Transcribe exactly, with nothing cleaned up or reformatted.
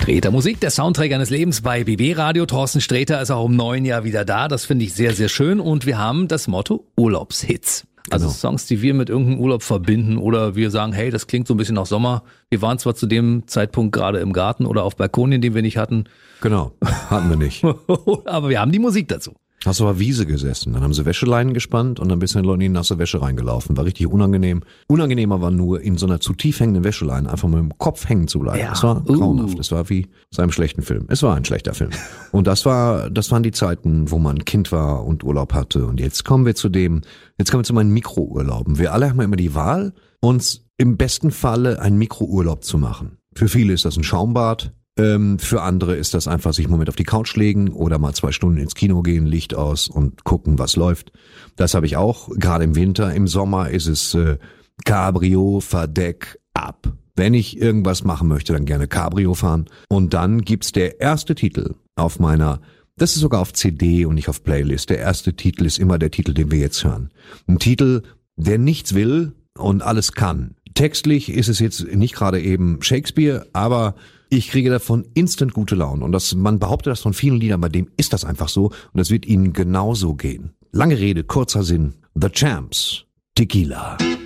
Sträter Musik, der Soundtrack eines Lebens bei B B Radio. Thorsten Sträter ist auch im neuen Jahr wieder da. Das finde ich sehr, sehr schön. Und wir haben das Motto Urlaubshits. Also Genau. Songs, die wir mit irgendeinem Urlaub verbinden oder wir sagen, hey, das klingt so ein bisschen nach Sommer. Wir waren zwar zu dem Zeitpunkt gerade im Garten oder auf Balkonien, den wir nicht hatten. Genau, hatten wir nicht. Aber wir haben die Musik dazu. Hast du auf der Wiese gesessen, dann haben sie Wäscheleinen gespannt und dann bist du in Leute in die nasse Wäsche reingelaufen. War richtig unangenehm. Unangenehmer war nur, in so einer zu tief hängenden Wäscheleine einfach mit dem Kopf hängen zu bleiben. Ja. Das war Uh. grauenhaft. Das war wie aus einem schlechten Film. Es war ein schlechter Film. Und das war, das waren die Zeiten, wo man Kind war und Urlaub hatte. Und jetzt kommen wir zu dem, jetzt kommen wir zu meinen Mikrourlauben. Wir alle haben immer die Wahl, uns im besten Falle einen Mikrourlaub zu machen. Für viele ist das ein Schaumbad. Ähm, für andere ist das einfach sich einen Moment auf die Couch legen oder mal zwei Stunden ins Kino gehen, Licht aus und gucken, was läuft. Das habe ich auch, gerade im Winter. Im Sommer ist es äh, Cabrio, Verdeck, ab. Wenn ich irgendwas machen möchte, dann gerne Cabrio fahren. Und dann gibt's der erste Titel auf meiner, das ist sogar auf C D und nicht auf Playlist. Der erste Titel ist immer der Titel, den wir jetzt hören. Ein Titel, der nichts will und alles kann. Textlich ist es jetzt nicht gerade eben Shakespeare, aber ich kriege davon instant gute Laune. Und das, man behauptet das von vielen Liedern, bei dem ist das einfach so. Und das wird ihnen genauso gehen. Lange Rede, kurzer Sinn. The Champs, Tequila.